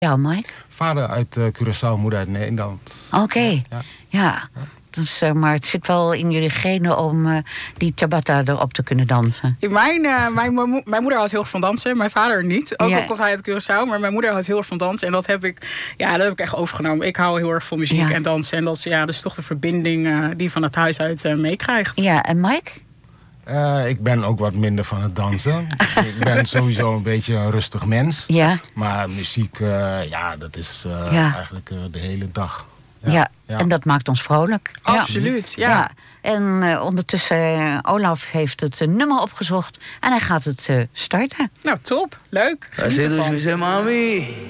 Ja, Mike? Vader uit Curaçao, moeder uit Nederland. Oké, ja. Dus, maar het zit wel in jullie genen om die tabata erop te kunnen dansen. Mijn moeder houdt heel erg van dansen. Mijn vader niet. Ook al komt hij uit Curaçao. Maar mijn moeder houdt heel erg van dansen. En dat heb ik echt overgenomen. Ik hou heel erg van muziek en dansen. En dat is dus toch de verbinding die je van het huis uit meekrijgt. Ja, en Mike? Ik ben ook wat minder van het dansen. Ik ben sowieso een beetje een rustig mens. Ja. Maar muziek, dat is eigenlijk de hele dag. Ja, en dat maakt ons vrolijk. Absoluut, ja. En ondertussen, Olaf heeft het nummer opgezocht en hij gaat het starten. Nou, top. Leuk. Mami.